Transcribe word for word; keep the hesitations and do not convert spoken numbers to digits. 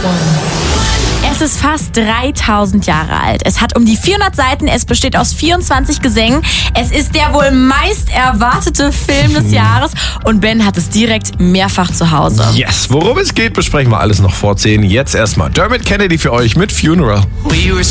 Es ist fast dreitausend Jahre alt. Es hat um die vierhundert Seiten. Es besteht aus vierundzwanzig Gesängen. Es ist der wohl meist erwartete Film des Jahres. Und Ben hat es direkt mehrfach zu Hause. Yes, worum es geht, besprechen wir alles noch vor zehn. Jetzt erstmal Dermot Kennedy für euch mit Funeral.